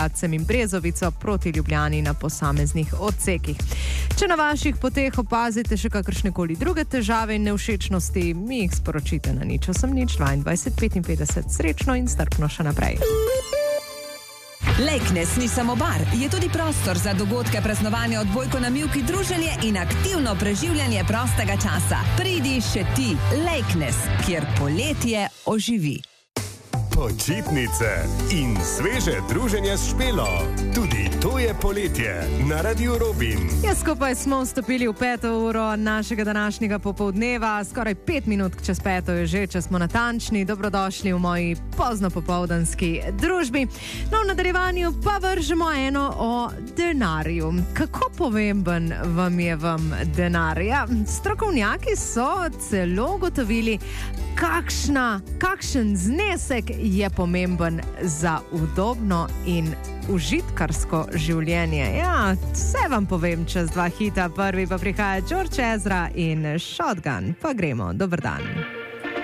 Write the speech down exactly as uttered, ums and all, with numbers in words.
in Brezovico proti Ljubljani na posameznih odsekih. Če na vaših poteh opazite še kakršnekoli druge težave in nevšečnosti, mi jih sporočite na nič osem nič dvaindvajset petinpetdeset. Srečno in strpno še naprej. Lejknes ni samo bar, je tudi prostor za dogodke, praznovanja, odbojko na mivki, druženje in aktivno preživljanje prostega časa. Pridi še ti, Lejknes, kjer poletje oživi. Počitnice in sveže druženje s Špelo. Tudi to je poletje na Radiu Robin. Ja, skupaj smo vstopili v peto uro našega današnjega popoldneva. Skoraj pet minut čez peto je že, če smo natančni. Dobrodošli v moji poznopopoldanski družbi. No, v nadaljevanju pa vržemo eno o denarju. Kako pomemben vam je vam denar? Ja, strokovnjaki so celo ugotovili, kakšna, kakšen znesek je pomemben za udobno in užitkarsko življenje. Ja, vse vam povem čez dva hita. Prvi pa prihaja George Ezra in Shotgun. Pa gremo, dober dan.